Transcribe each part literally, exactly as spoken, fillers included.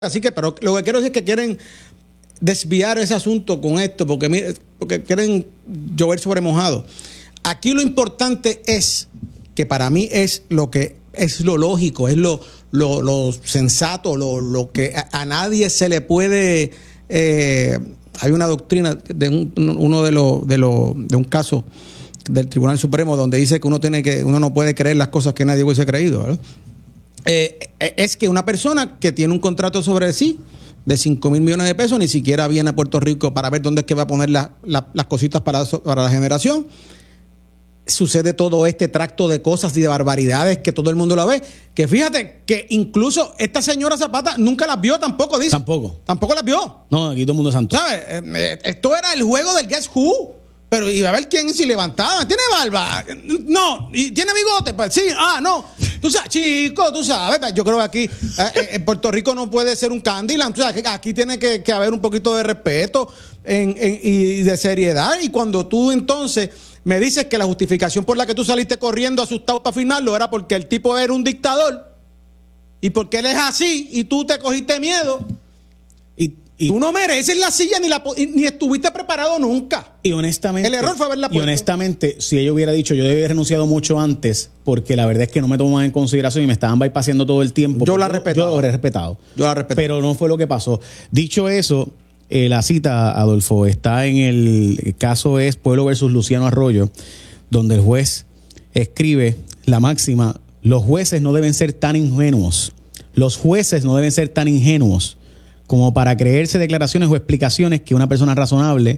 Así que, pero lo que quiero decir es que quieren desviar ese asunto con esto, porque, mire, porque quieren llover sobre mojado. Aquí lo importante es que para mí es lo que es lo lógico, es lo, lo, lo sensato, lo, lo que a, a nadie se le puede. Eh, hay una doctrina de un, uno de los de los de un caso del Tribunal Supremo donde dice que uno tiene que uno no puede creer las cosas que nadie hubiese creído, ¿verdad? Eh, es que una persona que tiene un contrato sobre sí de cinco mil millones de pesos ni siquiera viene a Puerto Rico para ver dónde es que va a poner la, la, las cositas para, para la generación. Sucede todo este tracto de cosas y de barbaridades que todo el mundo la ve. Que fíjate que incluso esta señora Zapata nunca las vio tampoco, dice. Tampoco. Tampoco las vio. No, aquí todo el mundo es santo. ¿Sabes? Esto era el juego del Guess Who. Pero iba a ver quién si levantaba. ¿Tiene barba? No. ¿Y tiene bigote? Pues sí. Ah, no. Tú sabes, chico, tú sabes. Yo creo que aquí, eh, en Puerto Rico no puede ser un Candyland. Tú sabes que aquí tiene que, que haber un poquito de respeto en, en, y de seriedad. Y cuando tú entonces me dices que la justificación por la que tú saliste corriendo asustado para firmarlo era porque el tipo era un dictador y porque él es así y tú te cogiste miedo. Y Y, tú no mereces la silla ni, la, ni estuviste preparado nunca. Y honestamente, el error fue haberla puesto. Y honestamente, si ella hubiera dicho, yo debía haber renunciado mucho antes, porque la verdad es que no me tomaban en consideración y me estaban bypassando todo el tiempo. Yo la respeto. Yo lo he respetado. Yo la respeto. Pero no fue lo que pasó. Dicho eso, eh, la cita, Adolfo, está en el, el caso es Pueblo versus Luciano Arroyo, donde el juez escribe la máxima: los jueces no deben ser tan ingenuos. Los jueces no deben ser tan ingenuos como para creerse declaraciones o explicaciones que una persona razonable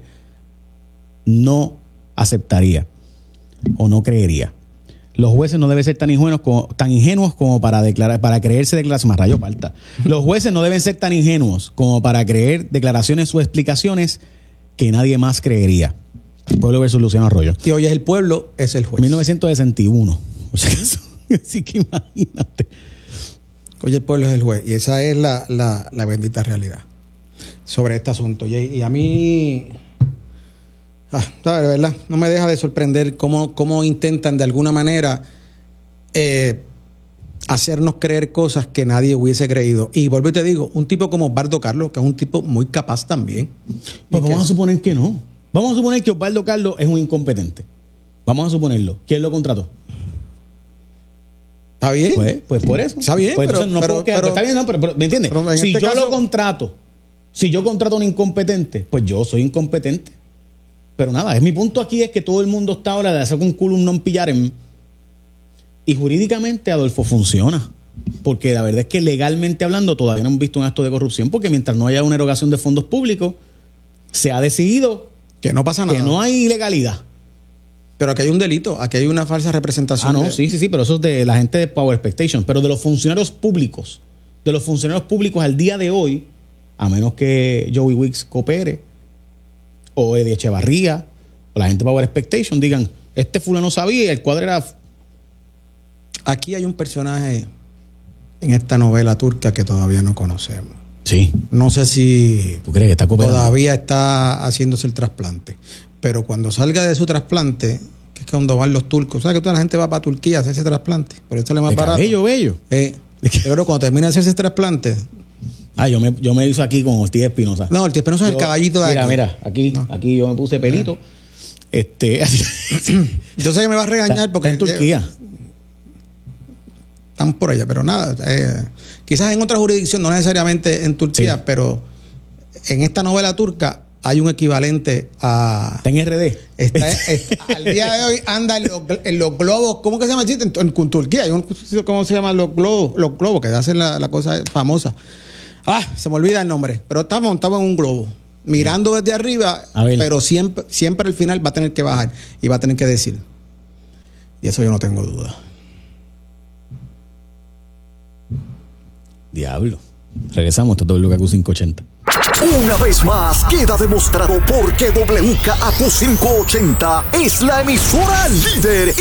no aceptaría o no creería. Los jueces no deben ser tan ingenuos como, tan ingenuos como para declarar, para creerse declaraciones. Más rayo falta. Los jueces no deben ser tan ingenuos como para creer declaraciones o explicaciones que nadie más creería. Pueblo versus Luciano Arroyo. Y hoy es el pueblo, es el juez. mil novecientos sesenta y uno. O sea, eso, así que imagínate. Oye, el pueblo es el juez. Y esa es la, la, la bendita realidad sobre este asunto. Y, y a mí, ah, de verdad, no me deja de sorprender cómo, cómo intentan de alguna manera eh, hacernos creer cosas que nadie hubiese creído. Y vuelvo y te digo, un tipo como Osvaldo Carlos, que es un tipo muy capaz también. Pues vamos que... a suponer que no. Vamos a suponer que Osvaldo Carlos es un incompetente. Vamos a suponerlo. ¿Quién lo contrató? ¿Está bien? Pues, pues por eso. Está bien, pues pero, no pero, puedo quedar, pero, está bien, no, pero, pero ¿me entiendes? Pero si este yo caso... lo contrato, si yo contrato a un incompetente, pues yo soy incompetente. Pero nada, es mi punto aquí es que todo el mundo está ahora de hacer un culum non pillarem. Y jurídicamente, Adolfo, funciona. Porque la verdad es que legalmente hablando todavía no hemos visto un acto de corrupción, porque mientras no haya una erogación de fondos públicos, se ha decidido que no pasa nada. Que no hay ilegalidad. Pero aquí hay un delito, aquí hay una falsa representación. Ah, no, de... sí, sí, sí, pero eso es de la gente de Power Expectation. Pero de los funcionarios públicos, de los funcionarios públicos al día de hoy, a menos que Joey Wicks coopere, o Eddie Echevarría, o la gente de Power Expectation, digan, este fulano sabía y el cuadro era... Aquí hay un personaje en esta novela turca que todavía no conocemos. Sí. No sé si ¿tú crees que está cooperando? Todavía está haciéndose el trasplante. Pero cuando salga de su trasplante, que es cuando van los turcos, ¿sabes que toda la gente va para Turquía a hacer ese trasplante? Por eso le más barato. Bello, bello. Eh, pero cuando termina de hacer ese trasplante. Ah, yo me, yo me hizo aquí con Ortiz Espinosa. No, Ortiz Espinosa es el caballito de mira, aquí. Mira, aquí, no. aquí yo me puse pelito. Este, yo sé que me va a regañar está, porque. Está en Turquía. Están por allá, pero nada. Eh, quizás en otra jurisdicción, no necesariamente en Turquía, sí. Pero en esta novela turca hay un equivalente a... Está en R D. Está, está, al día de hoy anda en los, en los globos. ¿Cómo que se llama el sitio? En, en Turquía hay un... ¿Cómo se llaman los globos? Los globos que hacen la, la cosa famosa. Ah, se me olvida el nombre. Pero está montado en un globo. Mirando desde arriba, pero siempre, siempre al final va a tener que bajar. Y va a tener que decir. Y eso yo no tengo duda. Diablo. Regresamos a W K Q quinientos ochenta. Una vez más, queda demostrado por qué W K A Q quinientos ochenta es la emisora líder